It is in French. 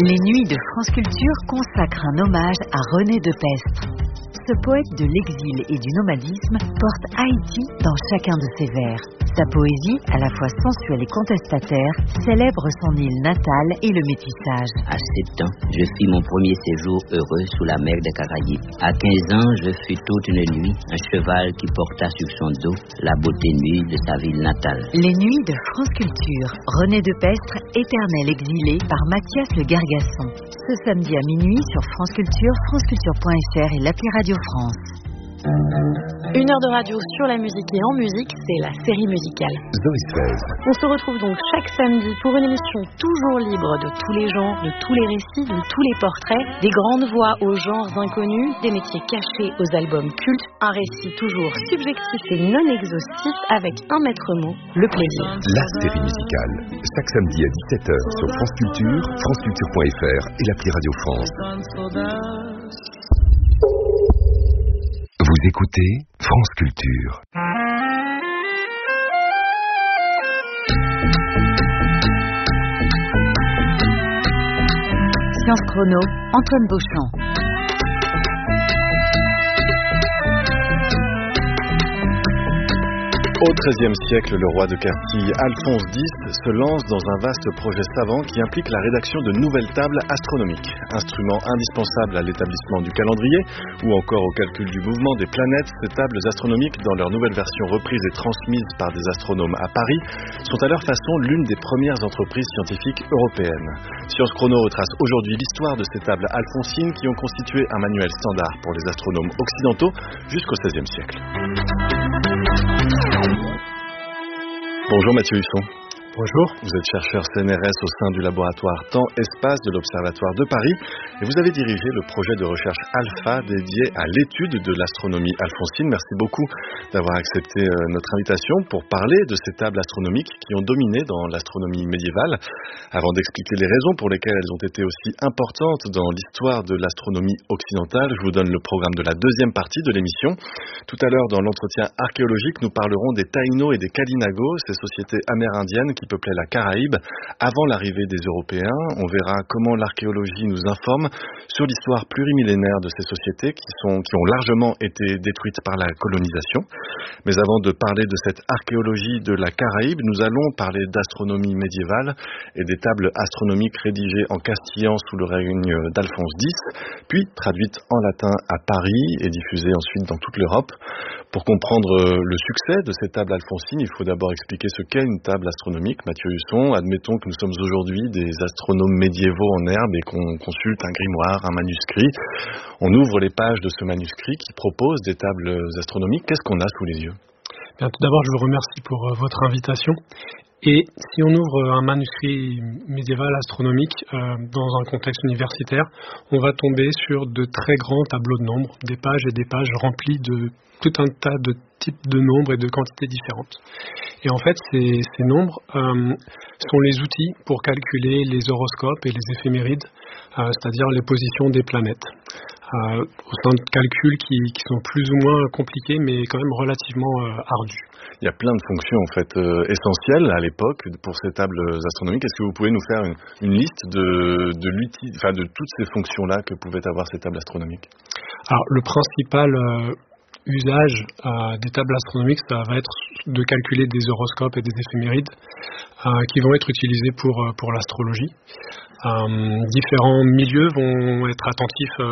Les Nuits de France Culture consacrent un hommage à René Depestre. Ce poète de l'exil et du nomadisme porte Haïti dans chacun de ses vers. Sa poésie, à la fois sensuelle et contestataire, célèbre son île natale et le métissage. À 7 ans, je fis mon premier séjour heureux sous la mer des Caraïbes. À 15 ans, je fus toute une nuit un cheval qui porta sur son dos la beauté nue de sa ville natale. Les Nuits de France Culture. René Depestre, éternel exilé par Mathias Le Gargasson. Ce samedi à minuit sur France Culture, franceculture.fr et l'appli Radio France. Une heure de radio sur la musique et en musique, c'est la série musicale. Zoé 16. On se retrouve donc chaque samedi pour une émission toujours libre de tous les genres, de tous les récits, de tous les portraits, des grandes voix aux genres inconnus, des métiers cachés aux albums cultes, un récit toujours subjectif et non exhaustif avec un maître mot, le plaisir. La série musicale, chaque samedi à 17h sur France Culture, franceculture.fr et l'appli Radio France. Vous écoutez France Culture. Science Chrono, Antoine Beauchamp. Au XIIIe siècle, le roi de Castille, Alphonse X, se lance dans un vaste projet savant qui implique la rédaction de nouvelles tables astronomiques, instruments indispensables à l'établissement du calendrier ou encore au calcul du mouvement des planètes. Ces tables astronomiques, dans leur nouvelle version reprise et transmise par des astronomes à Paris, sont à leur façon l'une des premières entreprises scientifiques européennes. Science Chrono retrace aujourd'hui l'histoire de ces tables alphonsines qui ont constitué un manuel standard pour les astronomes occidentaux jusqu'au XVIe siècle. Bonjour Mathieu Husson. Bonjour. Vous êtes chercheur CNRS au sein du laboratoire Temps-Espace de l'Observatoire de Paris et vous avez dirigé le projet de recherche ALPHA dédié à l'étude de l'astronomie alphonsine. Merci beaucoup d'avoir accepté notre invitation pour parler de ces tables astronomiques qui ont dominé dans l'astronomie médiévale. Avant d'expliquer les raisons pour lesquelles elles ont été aussi importantes dans l'histoire de l'astronomie occidentale, je vous donne le programme de la deuxième partie de l'émission. Tout à l'heure, dans l'entretien archéologique, nous parlerons des Taïnos et des Kalinago, ces sociétés amérindiennes qui peuplaient la Caraïbe avant l'arrivée des Européens. On verra comment l'archéologie nous informe sur l'histoire plurimillénaire de ces sociétés qui ont largement été détruites par la colonisation. Mais avant de parler de cette archéologie de la Caraïbe, nous allons parler d'astronomie médiévale et des tables astronomiques rédigées en castillan sous le règne d'Alphonse X, puis traduites en latin à Paris et diffusées ensuite dans toute l'Europe. Pour comprendre le succès de ces tables alphonsines, il faut d'abord expliquer ce qu'est une table astronomique. Mathieu Husson, admettons que nous sommes aujourd'hui des astronomes médiévaux en herbe et qu'on consulte un grimoire, un manuscrit. On ouvre les pages de ce manuscrit qui propose des tables astronomiques. Qu'est-ce qu'on a sous les yeux ? Bien, tout d'abord, je vous remercie pour votre invitation. Et si on ouvre un manuscrit médiéval astronomique dans un contexte universitaire, on va tomber sur de très grands tableaux de nombres, des pages et des pages remplies de tout un tas de types de nombres et de quantités différentes. Et en fait, ces nombres sont les outils pour calculer les horoscopes et les éphémérides, c'est-à-dire les positions des planètes. Au sein de calculs qui sont plus ou moins compliqués, mais quand même relativement ardus. Il y a plein de fonctions en fait essentielles à l'époque pour ces tables astronomiques. Est-ce que vous pouvez nous faire une liste de toutes ces fonctions-là que pouvaient avoir ces tables astronomiques ? Alors, le principal usage des tables astronomiques, ça va être de calculer des horoscopes et des éphémérides qui vont être utilisés pour l'astrologie. Différents milieux vont être attentifs